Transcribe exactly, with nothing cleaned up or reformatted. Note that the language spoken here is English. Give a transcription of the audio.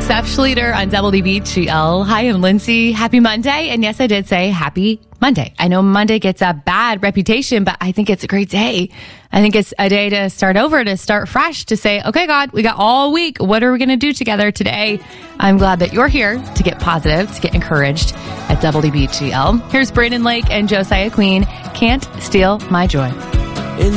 Steph Schlueter on W D B G L. Hi, I'm Lindsay. Happy Monday. And yes, I did say happy Monday. I know Monday gets a bad reputation, but I think it's a great day. I think it's a day to start over, to start fresh, to say, okay, God, we got all week. What are we going to do together today? I'm glad that you're here to get positive, to get encouraged at W D B G L. Here's Brandon Lake and Josiah Queen. Can't Steal My Joy.